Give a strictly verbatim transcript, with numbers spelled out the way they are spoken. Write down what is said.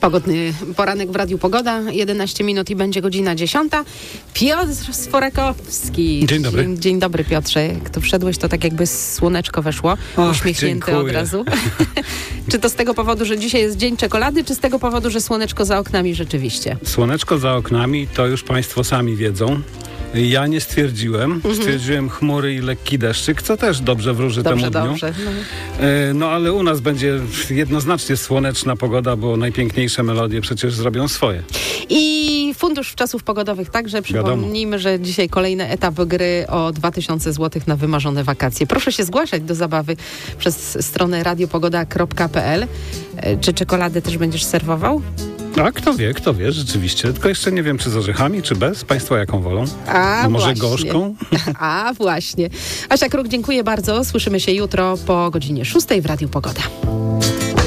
Pogodny poranek w Radiu Pogoda, jedenaście minut i będzie godzina dziesiąta. Piotr Sforakowski. Dzień dobry. Dzień, dzień dobry, Piotrze. Jak tu wszedłeś, to tak jakby słoneczko weszło. Och, uśmiechnięty dziękuję. od razu. Czy to z tego powodu, że dzisiaj jest dzień czekolady, czy z tego powodu, że słoneczko za oknami rzeczywiście? Słoneczko za oknami, to już Państwo sami wiedzą. Ja nie stwierdziłem. Mhm. Stwierdziłem chmury i lekki deszczyk, co też dobrze wróży Dobrze, temu dniu. dobrze. No. E, no ale u nas będzie jednoznacznie słoneczna pogoda, bo najpiękniejsze melodie przecież zrobią swoje. I Fundusz Czasów Pogodowych także. Przypomnijmy, że dzisiaj kolejny etap gry o dwa tysiące złotych na wymarzone wakacje. Proszę się zgłaszać do zabawy przez stronę radiopogoda kropka p l. E, Czy czekoladę też będziesz serwował? A kto wie, kto wie, rzeczywiście. Tylko jeszcze nie wiem, czy z orzechami, czy bez. Państwo jaką wolą? A, no może właśnie. gorzką? A właśnie. Asia Kruk, dziękuję bardzo. Słyszymy się jutro po godzinie szóstej w Radiu Pogoda.